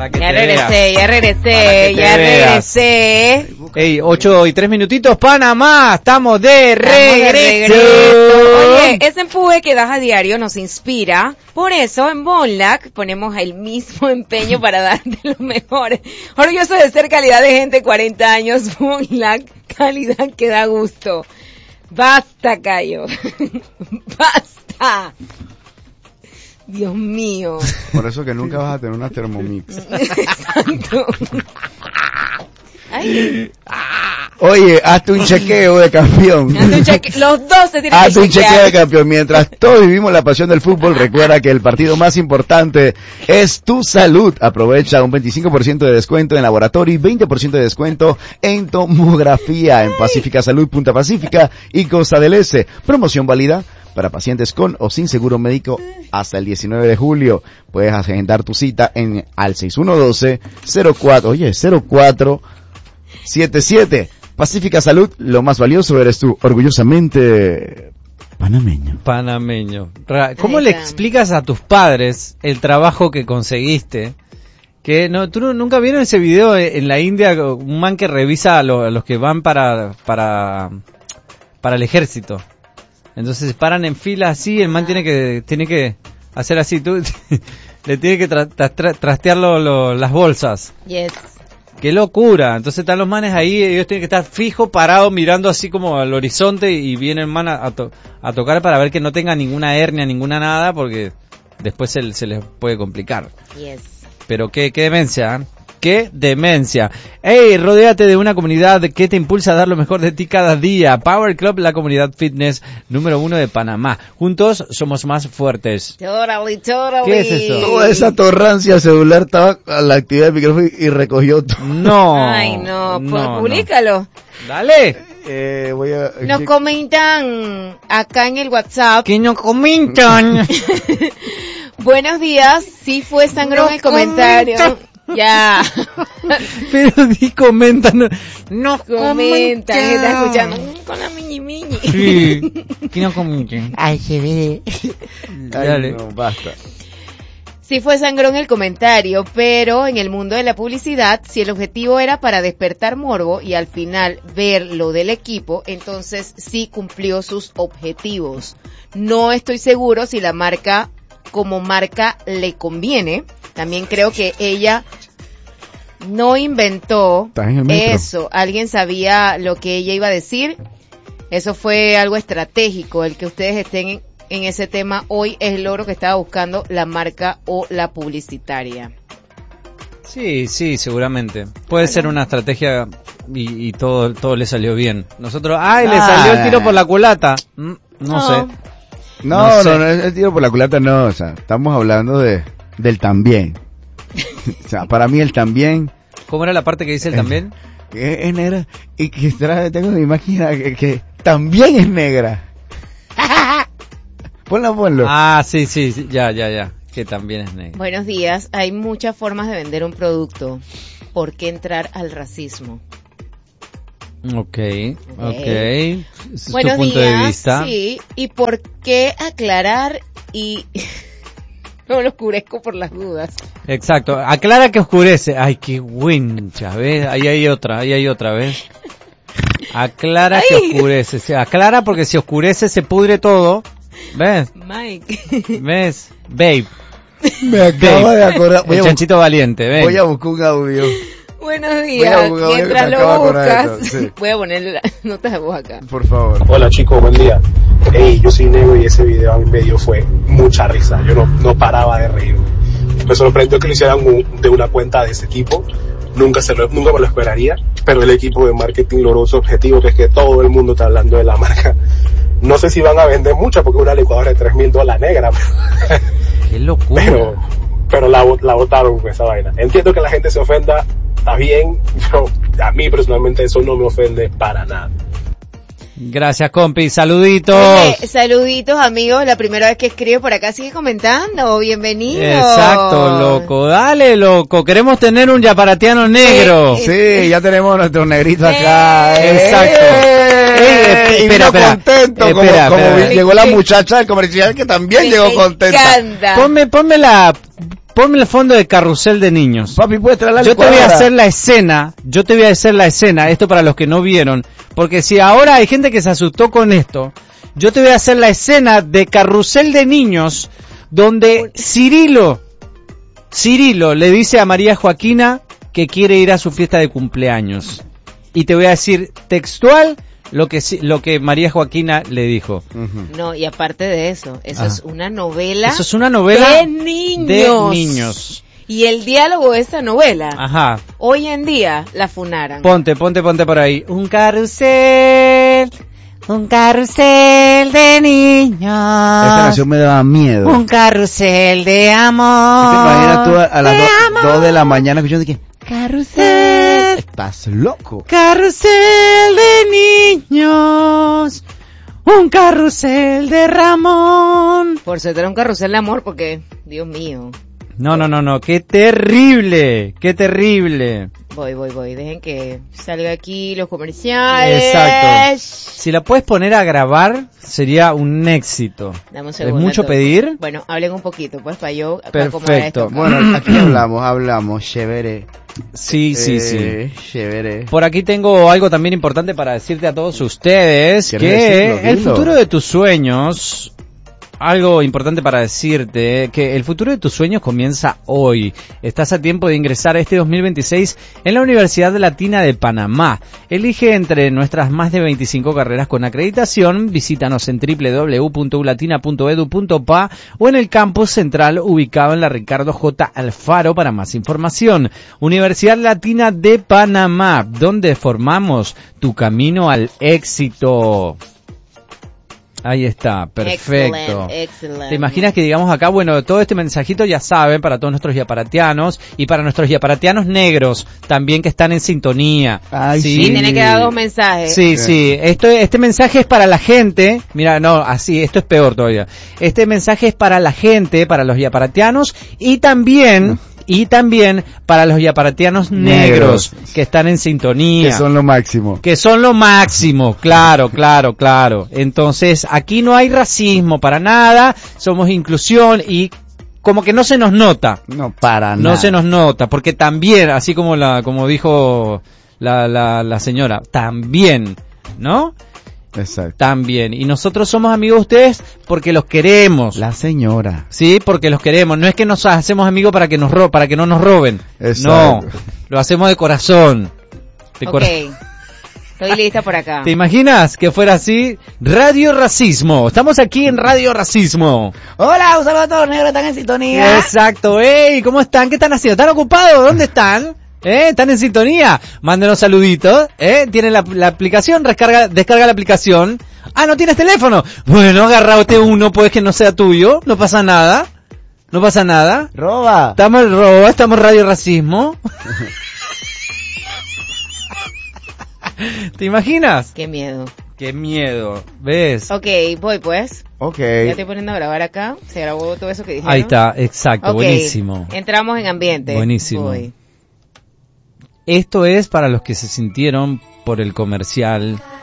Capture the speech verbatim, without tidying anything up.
Para que ya te regresé, veas. ya regresé, Para que ya te veas. regresé. Ey, ocho y tres minutitos, Panamá, estamos de Estamos de regreso. regreso. Oye, ese empuje que das a diario nos inspira. Por eso en Bonlac ponemos el mismo empeño para darte lo mejor. Orgulloso de ser calidad de gente, cuarenta años. Bonlac, calidad que da gusto. Basta, Cayo. Basta. Dios mío. Por eso que nunca vas a tener una Thermomix. Exacto. Ay. Oye, hazte un chequeo de campeón. Hazte un cheque- Los dos se tienen que Hazte un chequear. chequeo de campeón. Mientras todos vivimos la pasión del fútbol, recuerda que el partido más importante es tu salud. Aprovecha un veinticinco por ciento de descuento en laboratorio y veinte por ciento de descuento en tomografía en Pacífica Salud, Punta Pacífica y Costa del Este. Promoción válida para pacientes con o sin seguro médico hasta el diecinueve de julio. Puedes agendar tu cita en al seis uno uno dos cero cuatro, oye, cero cuatro siete siete. Pacífica Salud, lo más valioso eres tú, orgullosamente panameño. Panameño. Ra- ¿Cómo Ahí le está. explicas a tus padres el trabajo que conseguiste? Que no, tú no- nunca vieron ese video en la India, un man que revisa a, lo- a los que van para, para, para el ejército. Entonces se paran en fila así, el man tiene que, tiene que hacer así, tú, le tiene que tra- tra- tra- trastear lo- lo- las bolsas. Yes. ¡Qué locura! Entonces están los manes ahí, ellos tienen que estar fijos, parados, mirando así como al horizonte y viene el man a, a, to- a tocar para ver que no tenga ninguna hernia, ninguna nada, porque después se, se les puede complicar. Yes. Pero qué, qué demencia, ¿eh? ¡Qué demencia! ¡Ey! Rodéate de una comunidad que te impulsa a dar lo mejor de ti cada día. Power Club, la comunidad fitness número uno de Panamá. Juntos somos más fuertes. Totally, totally. ¿Qué es eso? Toda esa torrancia celular estaba a la actividad del micrófono y recogió todo. No. Ay, no, pues no, no. públicalo. Dale. Eh, voy a... Nos comentan acá en el WhatsApp. Que no comentan. Buenos días, sí fue sangrón No el comentario. comenta. Ya. Pero di comentan. No, no Comentan, está escuchando mm, con la miñi miñi. Sí. Que no comenten. Ay, se ve. Dale. Ay, no, basta. Sí fue sangrón el comentario, pero en el mundo de la publicidad, si el objetivo era para despertar morbo y al final ver lo del equipo, entonces sí cumplió sus objetivos. No estoy seguro si la marca como marca le conviene. También creo que ella no inventó ¿Estás en el metro? eso. Alguien sabía lo que ella iba a decir. Eso fue algo estratégico. El que ustedes estén en, en ese tema hoy es el logro que estaba buscando la marca o la publicitaria. Sí, sí, seguramente. Puede ser una estrategia y, y todo todo le salió bien. Nosotros, ay, le Ah. salió el tiro por la culata. Mm, no, No. sé. No, No no, sé. no, es el tiro por la culata, no, o sea, estamos hablando de del también. O sea, para mí el también ¿Cómo era la parte que dice él también? es, es negra y que trae, tengo mi máquina que, que también es negra. Ponlo, ponlo. Ah, sí, sí, sí, ya, ya, ya. Que también es negro. Buenos días. Hay muchas formas de vender un producto. ¿Por qué entrar al racismo? Ok, ok. Ese es Buenos tu punto días. de vista. Sí. ¿Y por qué aclarar y no lo oscurezco por las dudas? Exacto. Aclara que oscurece. Ay, qué wincha, ¿ves? Ahí hay otra, ahí hay otra, ¿ves? Aclara que Ay. oscurece. Se aclara porque si oscurece se pudre todo. ¿Ves? Mike. ¿Ves? Babe. Me acabo de acordar. Voy El a, bu- chanchito valiente, ¿ves? voy a buscar un audio. Buenos Voy a días. buscar- Mientras me lo acabo de acordar buscas, de esto, sí. voy a poner las notas de voz acá. Por favor. Hola chicos, buen día. Hey, yo soy negro y ese video a mí me dio fue mucha risa. Yo no, no paraba de reír. Me sorprendió que lo hicieran un- de una cuenta de ese tipo. Nunca se lo, nunca me lo esperaría. Pero el equipo de marketing logró su objetivo, que es que todo el mundo está hablando de la marca. No sé si van a vender mucha porque una licuadora de tres mil dólares negra. Qué locura. Pero, pero la, la botaron con esa vaina. Entiendo que la gente se ofenda, está bien, pero a mí personalmente eso no me ofende para nada. Gracias, compi. Saluditos. Oye, saluditos amigos, la primera vez que escribo por acá, sigue comentando, bienvenido. Exacto, loco. Dale, loco. Queremos tener un yaparatiano negro. Eh, Sí, ya tenemos nuestro negrito acá. Eh, Exacto. Eh, Eh, y espera, vino espera. contento, como, Espera, como espera. llegó la muchacha del comercial que también me llegó contenta. encanta. Ponme, ponme la, ponme el fondo de Carrusel de Niños. Papi, puedes traer la Yo te voy a licuadora. hacer la escena, yo te voy a hacer la escena, esto para los que no vieron, porque si ahora hay gente que se asustó con esto, yo te voy a hacer la escena de Carrusel de Niños, donde Cirilo, Cirilo le dice a María Joaquina que quiere ir a su fiesta de cumpleaños. Y te voy a decir textual lo que lo que María Joaquina le dijo. Uh-huh. No, y aparte de eso, eso ah. es una novela. Eso es una novela de niños. De niños. Y el diálogo de esta novela, ajá, hoy en día la funaran. Ponte, ponte, ponte por ahí. Un carrusel, un carrusel de niños. Esta canción me daba miedo. Un carrusel de amor. ¿Te imaginas tú a, a las dos de la mañana escuchando de qué? Carrusel. Estás loco. Carrusel de niños. Un carrusel de Ramón. Por ser un carrusel de amor, porque, Dios mío. No, no, no, no, qué terrible, qué terrible. Voy, voy, voy, dejen que salga aquí los comerciales. Exacto. Si la puedes poner a grabar, sería un éxito. Dame un segundo. ¿Es mucho entonces. pedir? Bueno, hablen un poquito, pues, para yo acomodar esto. Bueno, aquí hablamos, hablamos, chévere. Sí, sí, eh, sí. Chévere. Por aquí tengo algo también importante para decirte a todos ustedes, que decirlo, el futuro de tus sueños... Algo importante para decirte, que el futuro de tus sueños comienza hoy. Estás a tiempo de ingresar este dos mil veintiséis en la Universidad Latina de Panamá. Elige entre nuestras más de veinticinco carreras con acreditación. Visítanos en doble u doble u doble u punto u latina punto edu punto pa o en el campus central ubicado en la Ricardo J. Alfaro para más información. Universidad Latina de Panamá, donde formamos tu camino al éxito. Ahí está, perfecto. Excellent, excellent. ¿Te imaginas que digamos acá, bueno, todo este mensajito ya saben para todos nuestros yaparatianos y para nuestros yaparatianos negros también que están en sintonía? Ay, sí, sí, tiene que dar dos mensajes. Sí, sí, sí. Esto, este mensaje es para la gente, mira, no, así, esto es peor todavía. Este mensaje es para la gente, para los yaparatianos y también... Y también para los yaparatianos negros, negros que están en sintonía. Que son lo máximo. Que son lo máximo, claro, claro, claro. Entonces, aquí no hay racismo para nada, somos inclusión y como que no se nos nota. No, para no nada. No se nos nota, porque también, así como la como dijo la, la, la señora, también, ¿no? Exacto. También. Y nosotros somos amigos de ustedes porque los queremos. La señora. Sí, porque los queremos. No es que nos hacemos amigos para que nos ro para que no nos roben. Exacto. No, lo hacemos de corazón. De ok. cora Estoy lista por acá. ¿Te imaginas que fuera así? Radio Racismo. Estamos aquí en Radio Racismo. Hola, un saludo a todos los negros que están en sintonía. Exacto. Ey, ¿cómo están? ¿Qué están haciendo? ¿Están ocupados? ¿Dónde están? ¿Eh? ¿Están en sintonía? Mándenos saluditos, ¿eh? Tienen la, la aplicación, descarga, descarga la aplicación. Ah, ¿no tienes teléfono? Bueno, agarrate uno, pues que no sea tuyo, no pasa nada. No pasa nada. Roba. Estamos roba, estamos Radio Racismo. ¿Te imaginas? Qué miedo. Qué miedo, ¿ves? Ok, voy pues. Ok. Ya estoy poniendo a grabar acá, se grabó todo eso que dijeron. Ahí está, exacto, okay. Buenísimo. Entramos en ambiente. Buenísimo. Voy. Esto es para los que se sintieron por el comercial